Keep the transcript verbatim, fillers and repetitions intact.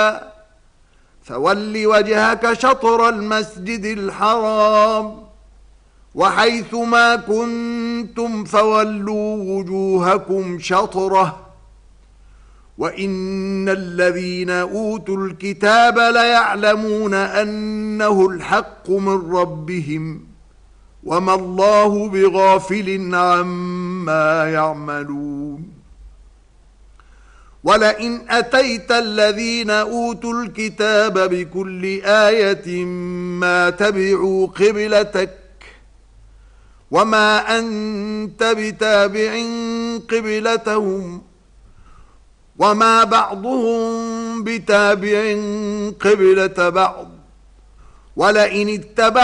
فول وجهك شطر المسجد الحرام وحيث ما كنتم فولوا وجوهكم شطره وإن الذين أوتوا الكتاب ليعلمون أنه الحق من ربهم وما الله بغافل عما يعملون ولئن أتيت الذين أوتوا الكتاب بكل آية ما تبعوا قبلتك وما أنت بتابع قبلتهم وما بعضهم بتابع قبلة بعض ولئن اتبع